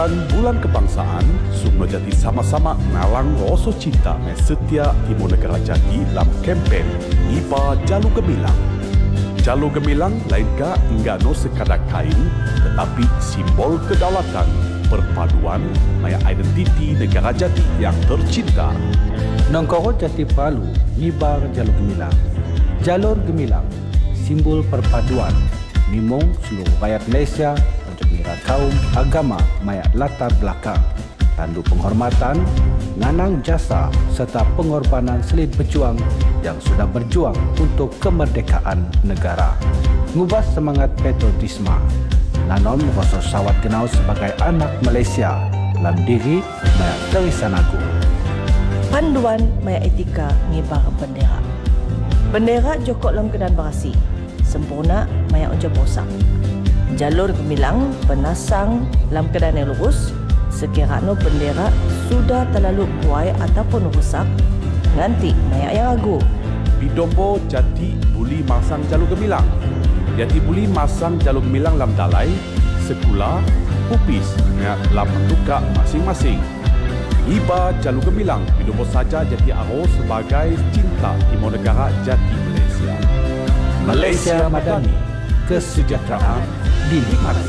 Bulan Kebangsaan, Sumno Jati sama-sama ngalang rasa cinta setia Timur Negara Jati dalam kempen Iba Jalu Gemilang. Jalu Gemilang lainkah enggak no sekadar kain, tetapi simbol kedaulatan, perpaduan, maya identiti negara Jati yang tercinta. Nongkoro Jati Palu, ngibar Jalur Gemilang. Jalur Gemilang, simbol perpaduan, mimong seluruh rakyat Malaysia untuk mira kaum, agama, maya latar belakang, tandu penghormatan, nganang jasa serta pengorbanan selit pejuang yang sudah berjuang untuk kemerdekaan negara. Ngubah semangat patriotisme, nanon rasa sawat kenal sebagai anak Malaysia dalam diri maya Terisan Agung. Panduan maya etika ngibar bendera. Bendera jokok dalam keadaan berasi, sempurna maya ujar bosak. Jalur Gemilang penasang dalam keadaan yang lurus, sekiranya bendera sudah terlalu buai ataupun rusak, nganti maya yang agu. Bidombo Jati buli masang Jalur Gemilang. Jati buli masang Jalur Gemilang dalam dalai, sekula, pupis, dalam tukak masing-masing. Iba Jalur Gemilang, Bidombo saja Jati Aro sebagai cinta Timur Negara Jati Malaysia. Malaysia Madani, kesejahteraan dinikmati.